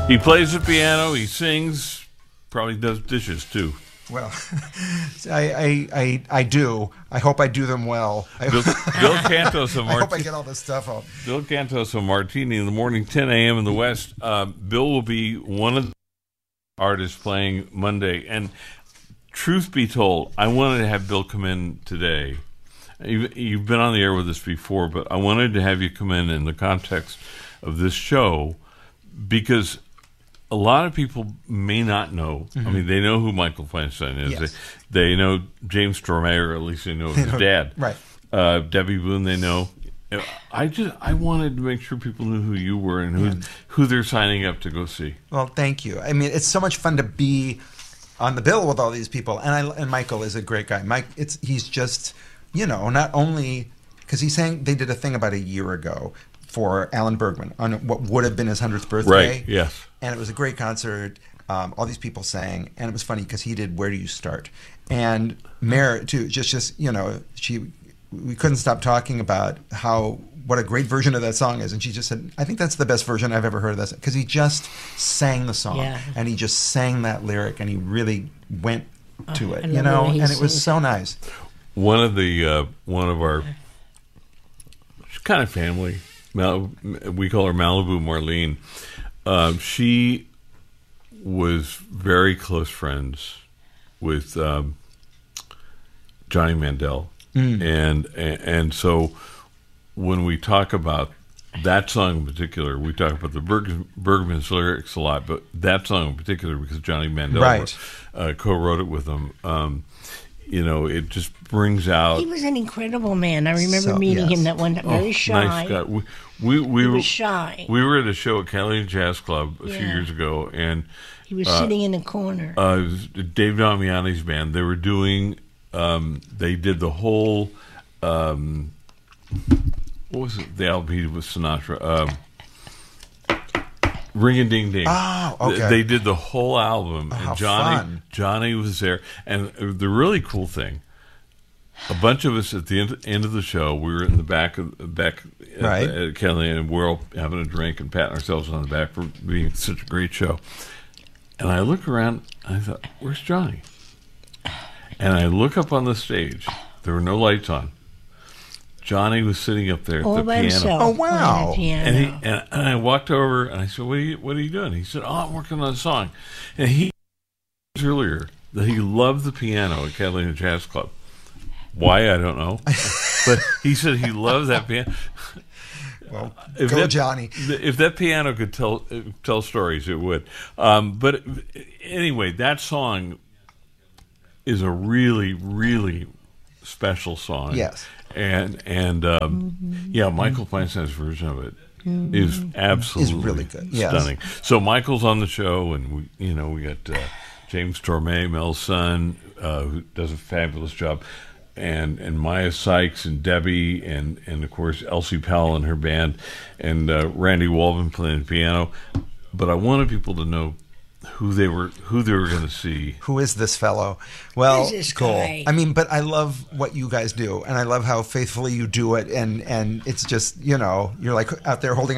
He plays the piano, he sings, probably does dishes too. Well, I do. I hope I do them well. Bill Cantos of I hope I get all this stuff out. Bill Cantos of Martini in the morning, 10 a.m. in the West. Bill will be one of the artists playing Monday. And truth be told, I wanted to have Bill come in today. You've been on the air with us before, but I wanted to have you come in the context of this show because a lot of people may not know. I mean, they know who Michael Feinstein is. Yes. They know James Torme, or at least they know his dad. Right. Debbie Boone, they know. I wanted to make sure people knew who you were and who they're signing up to go see. Well, thank you. I mean, it's so much fun to be on the bill with all these people, and Michael is a great guy. He's just, not only because they did a thing about a year ago for Alan Bergman on what would have been his 100th birthday. Right, yes. And it was a great concert. All these people sang, and it was funny because he did "Where Do You Start?" And Mare too. We couldn't stop talking about what a great version of that song is, and she just said, "I think that's the best version I've ever heard of that," because he just sang the song, and he just sang that lyric, and he really went to it, and it was so nice. One of our kind of family, we call her Malibu Marlene. She was very close friends with Johnny Mandel, and so when we talk about that song in particular, we talk about the Bergman's lyrics a lot, but that song in particular because Johnny Mandel co-wrote it with them. It just brings out. He was an incredible man. I remember meeting him that one time. Very shy. Nice guy. We was shy. We were at a show at Cattleya Jazz Club a few years ago, and he was sitting in a corner. It was Dave Damiani's band. They were doing. They did the whole. What was it? The album he did with Sinatra. Ring a Ding Ding. Oh, okay. They did the whole album, and fun. Johnny was there. And the really cool thing, a bunch of us at the end of the show, we were in the back at Kelly, and we're all having a drink and patting ourselves on the back for being such a great show. And I look around, and I thought, "Where's Johnny?" And I look up on the stage. There were no lights on. Johnny was sitting up there at the piano. Himself. Oh, wow. And I walked over and I said, what are you doing? He said, I'm working on a song. And he said earlier that he loved the piano at Catalina Jazz Club. Why, I don't know. But he said he loved that piano. Well, Johnny. If that piano could tell stories, it would. But anyway, that song is a really, really special song. Yes. And Michael Feinstein's version of it is absolutely really good. Stunning. Yes. So Michael's on the show, and we got James Torme, Mel's son, who does a fabulous job, and Maya Sykes and Debbie, and of course Elsie Powell and her band, and Randy Walvin playing the piano. But I wanted people to know who they were going to see. Who is this fellow? Well, Who's this cool. guy? I mean, but I love what you guys do, and I love how faithfully you do it, and it's just you're like out there holding